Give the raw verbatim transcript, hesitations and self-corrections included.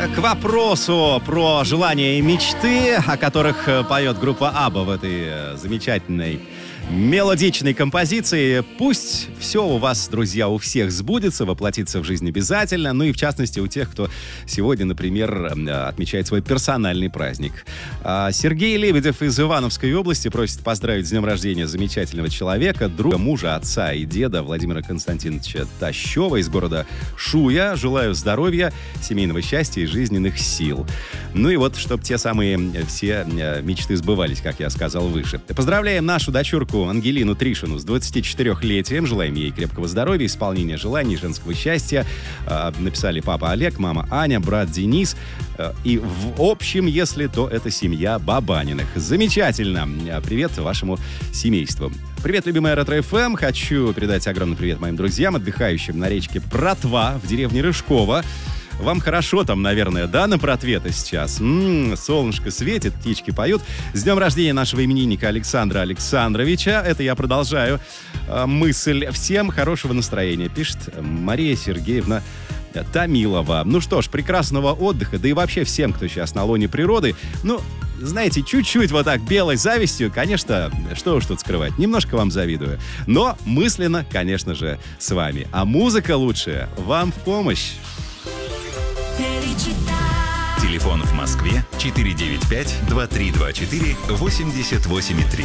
К вопросу про желания и мечты, о которых поет группа Абба в этой замечательной мелодичной композиции. Пусть все у вас, друзья, у всех сбудется, воплотится в жизнь обязательно. Ну и в частности у тех, кто сегодня, например, отмечает свой персональный праздник. Сергей Лебедев из Ивановской области просит поздравить с днем рождения замечательного человека, друга, мужа, отца и деда Владимира Константиновича Тащева из города Шуя. Желаю здоровья, семейного счастья и жизненных сил. Ну и вот, чтобы те самые все мечты сбывались, как я сказал выше. Поздравляем нашу дочурку Ангелину Тришину с двадцатичетырёхлетием. Желаем ей крепкого здоровья, исполнения желаний, женского счастья. Э, написали папа Олег, мама Аня, брат Денис. Э, и в общем, если то это семья Бабаниных. Замечательно. Привет вашему семейству. Привет, любимая Ретро-эф эм. Хочу передать огромный привет моим друзьям, отдыхающим на речке Протва в деревне Рыжково. Вам хорошо там, наверное, да, на Протве-то сейчас? М-м, солнышко светит, птички поют. С днем рождения нашего именинника Александра Александровича. Это я продолжаю э, мысль. Всем хорошего настроения, пишет Мария Сергеевна Томилова. Ну что ж, прекрасного отдыха, да и вообще всем, кто сейчас на лоне природы. Ну, знаете, чуть-чуть вот так белой завистью, конечно, что уж тут скрывать, немножко вам завидую. Но мысленно, конечно же, с вами. А музыка лучшая вам в помощь. Телефон в Москве четыре девять пять два три два четыре восемьдесят восемь три.